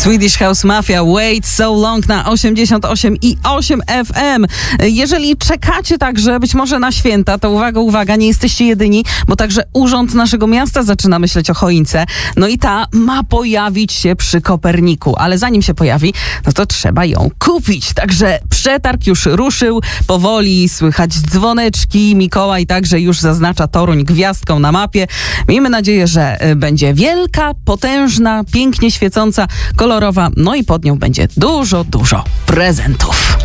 Swedish House Mafia, Wait So Long na 88,8 FM. Jeżeli czekacie także być może na święta, to uwaga, nie jesteście jedyni, bo także Urząd naszego miasta zaczyna myśleć o choince. No i ta ma pojawić się przy Koperniku, ale zanim się pojawi, no to trzeba ją kupić. Także przetarg już ruszył, powoli słychać dzwoneczki. Mikołaj także już zaznacza Toruń gwiazdką na mapie. Miejmy nadzieję, że będzie wielka, potężna, pięknie świecąca, kolorowa, no i pod nią będzie dużo prezentów.